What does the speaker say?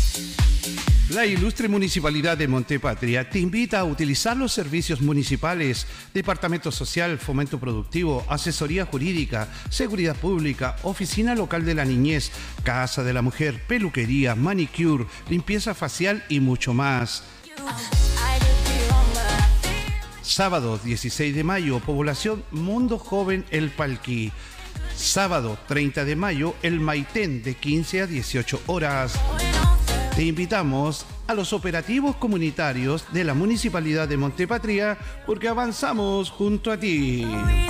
La ilustre Municipalidad de Montepatria te invita a utilizar los servicios municipales, Departamento Social, Fomento Productivo, Asesoría Jurídica, Seguridad Pública, Oficina Local de la Niñez, Casa de la Mujer, Peluquería, Manicure, Limpieza Facial y mucho más. Sábado 16 de mayo, población Mundo Joven El Palquí. Sábado 30 de mayo, El Maitén de 15 a 18 horas. Te invitamos a los operativos comunitarios de la Municipalidad de Montepatria porque avanzamos junto a ti.